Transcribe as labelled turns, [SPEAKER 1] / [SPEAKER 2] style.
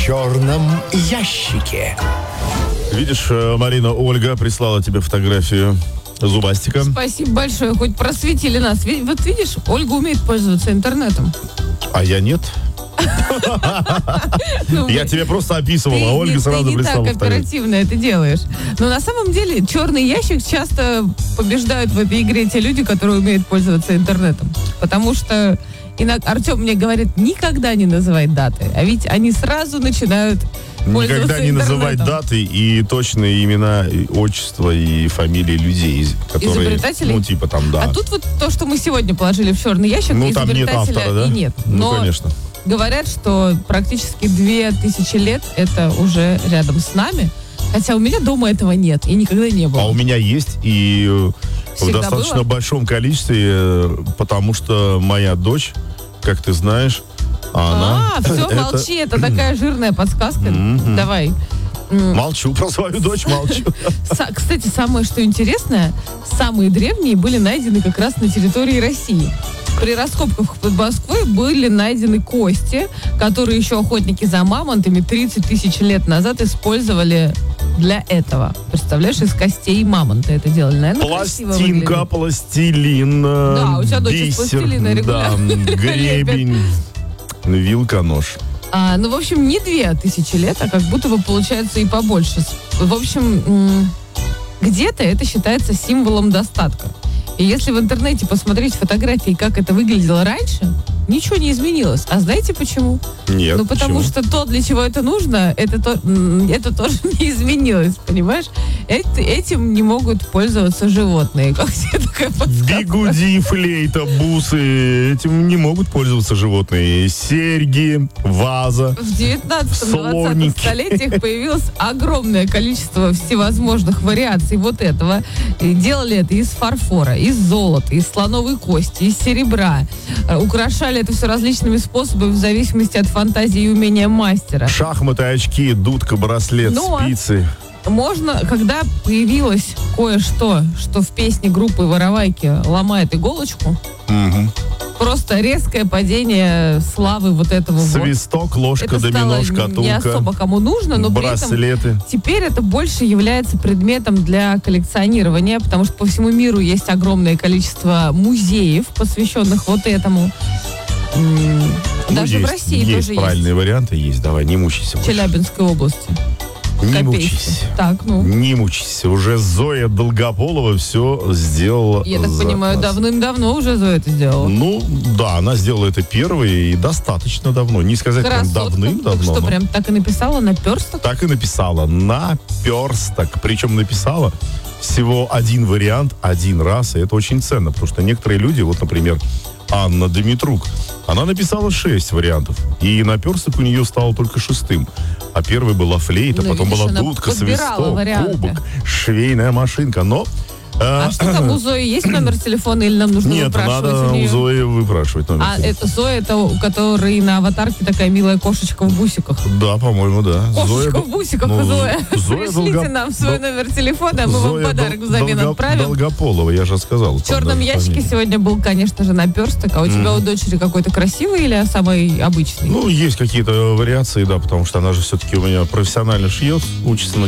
[SPEAKER 1] черном ящике.
[SPEAKER 2] Видишь, Марина, Ольга прислала тебе фотографию зубастика.
[SPEAKER 3] Спасибо большое, хоть просветили нас. Вот видишь, Ольга умеет пользоваться интернетом.
[SPEAKER 2] А я нет. Я тебе просто описывал, а Ольга сразу прислала
[SPEAKER 3] ты не так оперативно это делаешь. Но на самом деле черный ящик часто побеждают в этой игре те люди, которые умеют пользоваться интернетом. Потому что Артем мне говорит, никогда не называй даты. А ведь они сразу начинают пользоваться
[SPEAKER 2] никогда не называть даты и точные имена, и отчества и фамилии людей, которые...
[SPEAKER 3] Изобретателей?
[SPEAKER 2] Ну, типа там, да.
[SPEAKER 3] А тут вот то, что мы сегодня положили в черный ящик,
[SPEAKER 2] ну, там нет автора, да?
[SPEAKER 3] И нет.
[SPEAKER 2] Ну, конечно.
[SPEAKER 3] Говорят, что практически 2000 лет это уже рядом с нами. Хотя у меня дома этого нет и никогда не было.
[SPEAKER 2] А у меня есть и
[SPEAKER 3] всегда
[SPEAKER 2] в достаточно
[SPEAKER 3] было?
[SPEAKER 2] большом количестве, потому что моя дочь, как ты знаешь, она...
[SPEAKER 3] все, молчи, это такая жирная подсказка. Давай.
[SPEAKER 2] Молчу про свою дочь, молчу.
[SPEAKER 3] Кстати, самое что интересное, самые древние были найдены как раз на территории России. При раскопках под Москвой были найдены кости, которые еще охотники за мамонтами 30 тысяч лет назад использовали для этого. Представляешь, из костей мамонта это делали. Наверное,
[SPEAKER 2] пластинка, пластилин,
[SPEAKER 3] да, у тебя дочь из
[SPEAKER 2] бисер,
[SPEAKER 3] пластилина регулярно.
[SPEAKER 2] Да, гребень, вилка, нож.
[SPEAKER 3] Ну, в общем, не 2000 лет, а как будто бы получается и побольше. В общем, где-то это считается символом достатка. И если в интернете посмотреть фотографии, как это выглядело раньше, ничего не изменилось. А знаете почему?
[SPEAKER 2] Нет,
[SPEAKER 3] Ну, потому что то, для чего это нужно, это тоже не изменилось, понимаешь? Этим не могут пользоваться животные. Как тебе такая подсказка?
[SPEAKER 2] Бигуди, флейта, бусы, этим не могут пользоваться животные. Серьги, ваза,
[SPEAKER 3] В 19-20
[SPEAKER 2] слоники.
[SPEAKER 3] столетиях появилось огромное количество всевозможных вариаций вот этого. И делали это из фарфора, из золота, из слоновой кости, из серебра. Украшали это все различными способами в зависимости от фантазии и умения мастера.
[SPEAKER 2] Шахматы, очки, дудка, браслет, спицы.
[SPEAKER 3] Можно, когда появилось кое-что, что в песне группы «Воровайки» ломает иголочку, просто резкое падение славы вот этого
[SPEAKER 2] Свисток, ложка,
[SPEAKER 3] это
[SPEAKER 2] домино,
[SPEAKER 3] стало
[SPEAKER 2] шкатулка,
[SPEAKER 3] не особо кому нужно, но
[SPEAKER 2] браслеты.
[SPEAKER 3] при этом теперь это больше является предметом для коллекционирования, потому что по всему миру есть огромное количество музеев, посвященных вот этому. Даже в России
[SPEAKER 2] есть
[SPEAKER 3] тоже
[SPEAKER 2] правильные варианты, есть. Давай, не мучайся
[SPEAKER 3] в
[SPEAKER 2] больше.
[SPEAKER 3] Челябинской области.
[SPEAKER 2] Не
[SPEAKER 3] Копейки.
[SPEAKER 2] мучайся.
[SPEAKER 3] Так,
[SPEAKER 2] Не мучайся. Уже Зоя Долгополова все сделала.
[SPEAKER 3] Я так понимаю,
[SPEAKER 2] нас.
[SPEAKER 3] давным-давно уже Зоя это сделала.
[SPEAKER 2] Ну, да, она сделала это первой и достаточно давно. Не сказать прям давным-давно.
[SPEAKER 3] Что,
[SPEAKER 2] но
[SPEAKER 3] прям так и написала наперсток?
[SPEAKER 2] так и написала. Наперсток. Причем написала всего один вариант один раз. И это очень ценно, потому что некоторые люди, вот, например, Анна Дмитрук, она написала 6 вариантов. И наперсток у нее стал только 6-м. А первой была флейта, потом
[SPEAKER 3] видишь,
[SPEAKER 2] была
[SPEAKER 3] она
[SPEAKER 2] дудка,
[SPEAKER 3] подбирала
[SPEAKER 2] свисток,
[SPEAKER 3] варианты.
[SPEAKER 2] кубок, швейная машинка. Но...
[SPEAKER 3] А что там у Зои есть номер телефона или нам нужно
[SPEAKER 2] Нет,
[SPEAKER 3] выпрашивать
[SPEAKER 2] надо
[SPEAKER 3] у нее?
[SPEAKER 2] у Зои выпрашивать номер телефона.
[SPEAKER 3] Это Зоя, это у которой на аватарке такая милая кошечка в бусиках.
[SPEAKER 2] Да, по-моему, да.
[SPEAKER 3] Кошечка в бусиках, Зоя. Пришлите нам свой номер телефона, а мы вам подарок взамен отправим.
[SPEAKER 2] Долгополова, я же сказал.
[SPEAKER 3] В черном ящике сегодня был, конечно же, наперсток. А у тебя у дочери какой-то красивый или самый обычный?
[SPEAKER 2] Ну, есть какие-то вариации, да, потому что она же все-таки у меня профессионально шьет, учится на